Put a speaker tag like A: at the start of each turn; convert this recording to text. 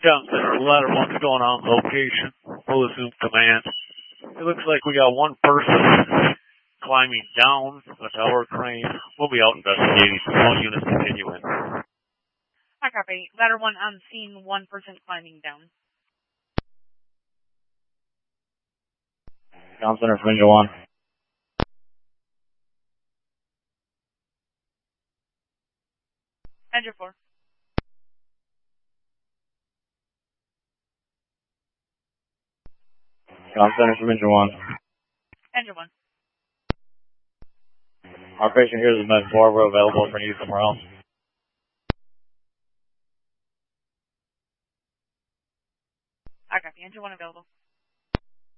A: Johnson, ladder one's going on location. Full assume command. It looks like we got one person climbing down a tower crane. We'll be out investigating. All units continue in.
B: I copy. Ladder 1 on scene, one person climbing down.
C: Comm Center from Ninja 1.
B: Engine 4.
C: Comm Center from Ninja 1.
B: Engine 1.
C: Operation here is Med 4. We're available for need somewhere else.
B: I copy. Engine 1 available.